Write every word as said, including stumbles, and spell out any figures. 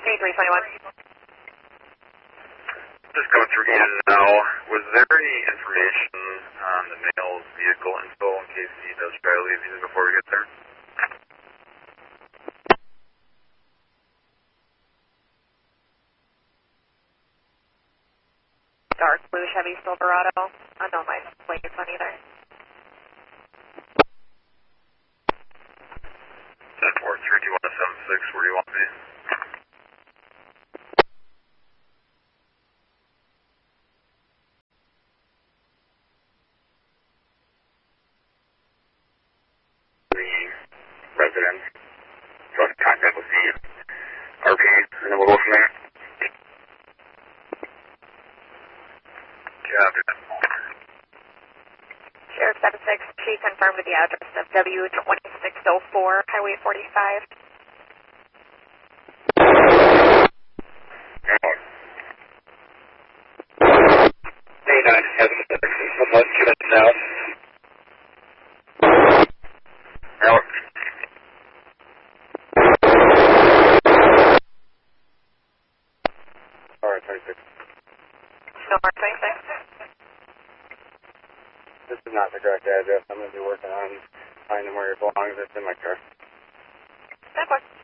three twenty-one. Just going through Eden now. Was there any information on the male's vehicle info in case he does try to leave even before we get there? Dark blue Chevy Silverado. Unknown license plate on either. ten four three two one seven six, where do you want me? Residents. So I have contact with the R P, and then we'll go from there. Copy that. Sheriff seven six, she confirmed the address of W twenty-six oh four, Highway forty-five. Hey, nine seven six, one two south. Out. Alright, twenty-six. Snowmark twenty-six. This is not the correct address. I'm going to be working on finding where it belongs. It's in my car. ten four.